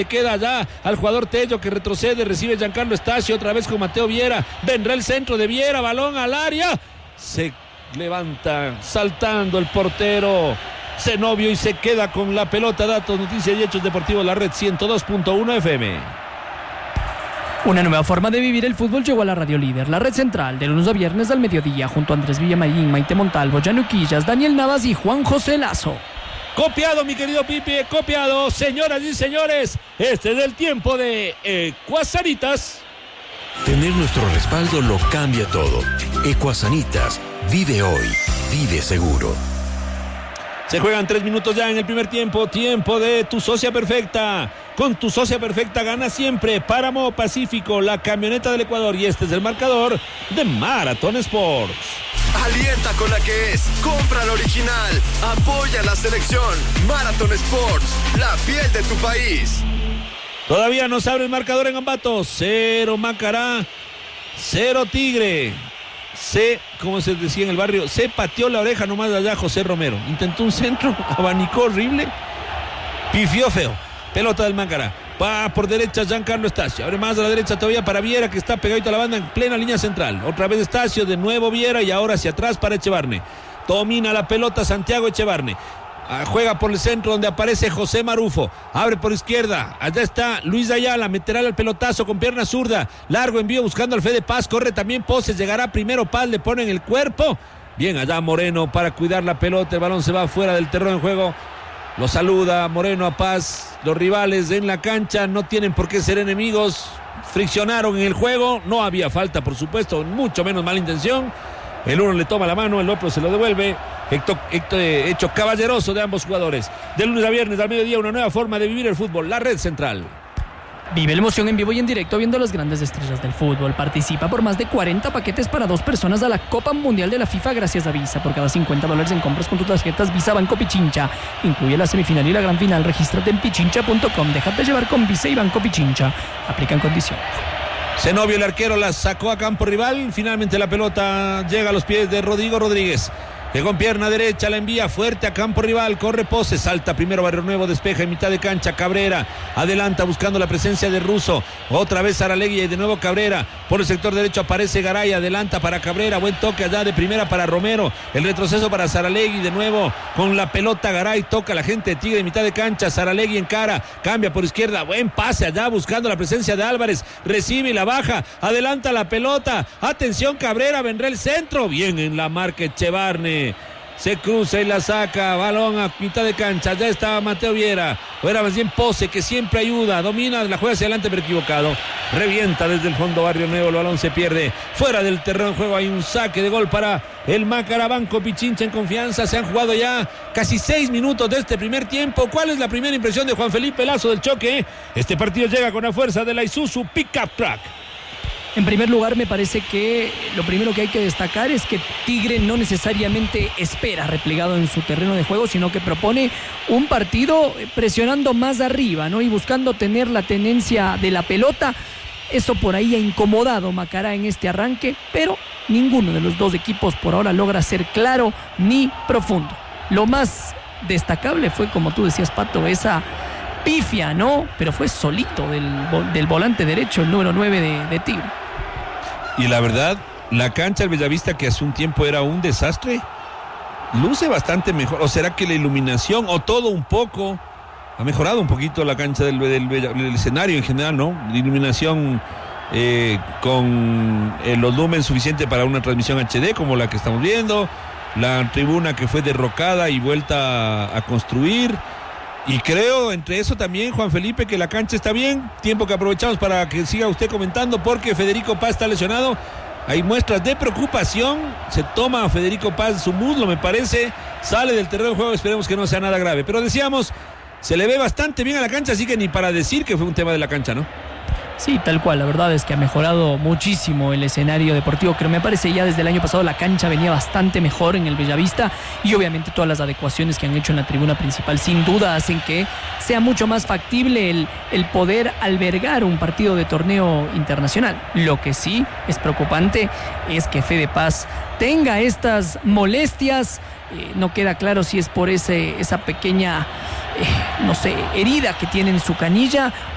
queda allá al jugador Tello que retrocede, recibe Giancarlo Estacio otra vez con Mateo Viera, vendrá el centro de Viera, balón al área, se levanta saltando el portero Zenobio y se queda con la pelota. Datos, noticias y hechos deportivos, la red 102.1 FM. Una nueva forma de vivir el fútbol llegó a la Radio Líder, la red central, de lunes a viernes al mediodía, junto a Andrés Villamarín, Maite Montalvo, Yanu Quillas, Daniel Navas y Juan José Lazo. Copiado, mi querido Pipe, copiado. Señoras y señores, este es el tiempo de Ecuasanitas. Tener nuestro respaldo lo cambia todo. Ecuasanitas, vive hoy, vive seguro. Se juegan 3 minutos ya en el primer tiempo. Tiempo de tu socia perfecta. Con tu socia perfecta gana siempre. Páramo Pacífico, la camioneta del Ecuador. Y este es el marcador de Marathon Sports. Alienta con la que es. Compra la original. Apoya la selección. Marathon Sports, la piel de tu país. Todavía no se abre el marcador en Ambato. 0 Macará, 0 Tigre. Como se decía en el barrio, se pateó la oreja nomás de allá José Romero. Intentó un centro, abanicó horrible, pifió feo. Pelota del Macará. Va por derecha Giancarlo Estacio. Abre más a la derecha todavía para Viera, que está pegadito a la banda en plena línea central. Otra vez Estacio, de nuevo Viera y ahora hacia atrás para Echevarne. Domina la pelota Santiago Echevarne. Juega por el centro donde aparece José Marufo. Abre por izquierda. Allá está Luis Ayala. Meterá el pelotazo con pierna zurda. Largo envío buscando al Fede Paz. Corre también Poses. Llegará primero Paz. Le pone en el cuerpo. Bien allá Moreno para cuidar la pelota. El balón se va fuera del terreno de juego. Lo saluda Moreno a Paz. Los rivales en la cancha no tienen por qué ser enemigos. Friccionaron en el juego. No había falta, por supuesto. Mucho menos mala intención. El uno le toma la mano, el otro se lo devuelve. Hecho caballeroso de ambos jugadores. De lunes a viernes al mediodía, una nueva forma de vivir el fútbol. La red central. Vive la emoción en vivo y en directo viendo las grandes estrellas del fútbol. Participa por más de 40 paquetes para 2 personas a la Copa Mundial de la FIFA gracias a Visa. Por cada $50 en compras con tus tarjetas Visa Banco Pichincha. Incluye la semifinal y la gran final. Regístrate en pichincha.com. Déjate llevar con Visa y Banco Pichincha. Aplican condiciones. Zenobio, el arquero, la sacó a campo rival. Finalmente la pelota llega a los pies de Rodrigo Rodríguez. Que con pierna derecha la envía fuerte a campo rival. Corre Pose, salta primero Barrio Nuevo, despeja en mitad de cancha. Cabrera adelanta buscando la presencia de Russo. Otra vez Saralegui y de nuevo Cabrera. Por el sector derecho aparece Garay, adelanta para Cabrera. Buen toque allá de primera para Romero. El retroceso para Saralegui de nuevo con la pelota. Garay toca a la gente de Tigre en mitad de cancha. Saralegui encara, cambia por izquierda. Buen pase allá buscando la presencia de Álvarez. Recibe y la baja. Adelanta la pelota. Atención Cabrera, vendrá el centro. Bien en la marca Echevarne. Se cruza y la saca, balón a mitad de cancha, ya estaba Mateo Viera, o era más bien Pose, que siempre ayuda, domina, la juega hacia adelante pero equivocado, revienta desde el fondo Barrio Nuevo, el balón se pierde, fuera del terreno de juego, hay un saque de gol para el Macará. Banco Pichincha en confianza. Se han jugado ya casi 6 minutos de este primer tiempo. ¿Cuál es la primera impresión de Juan Felipe Lazo del choque? Este partido llega con la fuerza de la Isuzu Pickup Truck. En primer lugar, me parece que lo primero que hay que destacar es que Tigre no necesariamente espera replegado en su terreno de juego, sino que propone un partido presionando más arriba, ¿no? Y buscando tener la tenencia de la pelota. Eso por ahí ha incomodado Macará en este arranque, pero ninguno de los dos equipos por ahora logra ser claro ni profundo. Lo más destacable fue, como tú decías, Pato, esa pifia, ¿no? Pero fue solito del volante derecho, el número 9 de Tigre. Y la verdad, la cancha del Bellavista, que hace un tiempo era un desastre, luce bastante mejor. ¿O será que la iluminación o todo un poco ha mejorado un poquito la cancha del escenario en general, ¿no? La iluminación con los lumens suficientes para una transmisión HD como la que estamos viendo, la tribuna que fue derrocada y vuelta a construir. Y creo, entre eso también, Juan Felipe, que la cancha está bien. Tiempo que aprovechamos para que siga usted comentando, porque Federico Paz está lesionado. Hay muestras de preocupación. Se toma a Federico Paz su muslo, me parece. Sale del terreno de juego, esperemos que no sea nada grave. Pero decíamos, se le ve bastante bien a la cancha, así que ni para decir que fue un tema de la cancha, ¿no? Sí, tal cual, la verdad es que ha mejorado muchísimo el escenario deportivo, pero me parece ya desde el año pasado la cancha venía bastante mejor en el Bellavista, y obviamente todas las adecuaciones que han hecho en la tribuna principal sin duda hacen que sea mucho más factible el poder albergar un partido de torneo internacional. Lo que sí es preocupante es que Fede Paz tenga estas molestias. No queda claro si es por esa pequeña herida que tiene en su canilla,